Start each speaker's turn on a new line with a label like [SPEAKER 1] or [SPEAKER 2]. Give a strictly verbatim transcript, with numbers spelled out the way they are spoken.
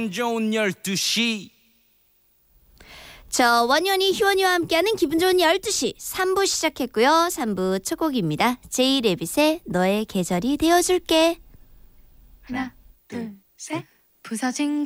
[SPEAKER 1] 기분 좋은 열두 시.
[SPEAKER 2] 저 원현이 희원이와 함께하는 기분 좋은 열두 시 삼 부 시작했고요. 삼 부 첫 곡입니다. 제이레빗의 너의 계절이 되어줄게.
[SPEAKER 3] 하나, 둘, 셋. 부서진